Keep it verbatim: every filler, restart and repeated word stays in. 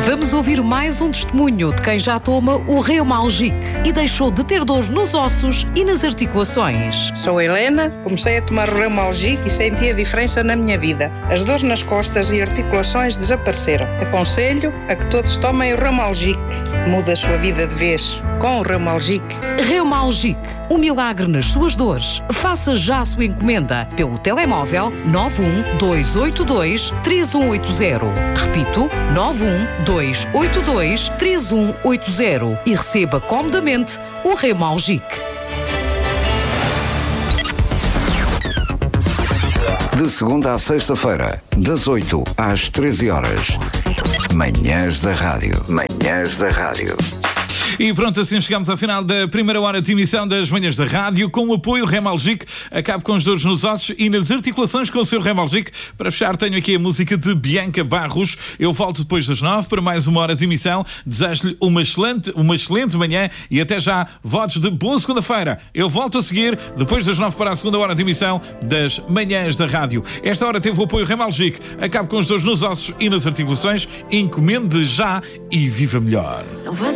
Vamos ouvir mais um testemunho de quem já toma o Reumalgic e deixou de ter dores nos ossos e nas articulações. Sou a Helena, comecei a tomar o Reumalgic e senti a diferença na minha vida. As dores nas costas e articulações desapareceram. Aconselho a que todos tomem o Reumalgic. Muda a sua vida de vez com o Reumalgic. Reumalgic, o milagre nas suas dores. Faça já a sua encomenda pelo telemóvel nove um dois oito dois três um oito zero. Repito, nove um dois oito dois três um oito zero e receba comodamente o Reumalgic. De segunda à sexta-feira, das oito às treze horas. Manhãs da Rádio. Manhãs da Rádio. E pronto, assim chegamos ao final da primeira hora de emissão das Manhãs da Rádio, com o apoio Reumalgic. Acabe com as dores nos ossos e nas articulações com o seu Reumalgic. Para fechar, tenho aqui a música de Bianca Barros. Eu volto depois das nove para mais uma hora de emissão. Desejo-lhe uma excelente, uma excelente manhã e até já, votos de boa segunda-feira. Eu volto a seguir depois das nove para a segunda hora de emissão das Manhãs da Rádio. Esta hora teve o apoio Reumalgic. Acabe com as dores nos ossos e nas articulações. Encomende já e viva melhor.